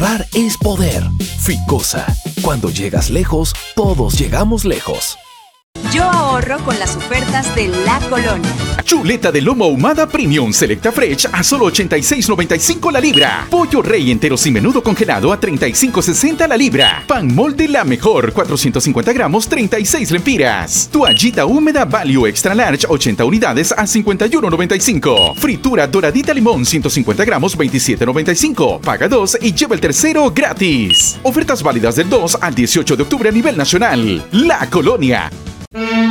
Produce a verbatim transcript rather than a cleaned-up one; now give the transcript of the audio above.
Ahorrar es poder. Ficosa. Cuando llegas lejos, todos llegamos lejos. Yo ahorro con las ofertas de La Colonia. Chuleta de lomo ahumada Premium Selecta Fresh a solo ochenta y seis noventa y cinco la libra. Pollo rey entero sin menudo congelado a treinta y cinco sesenta la libra. Pan molde La Mejor cuatrocientos cincuenta gramos treinta y seis lempiras. Toallita húmeda Value Extra Large ochenta unidades a cincuenta y uno noventa y cinco. Fritura doradita limón ciento cincuenta gramos veintisiete noventa y cinco. Paga dos y lleva el tercero gratis. Ofertas válidas del dos al dieciocho de octubre a nivel nacional. La Colonia.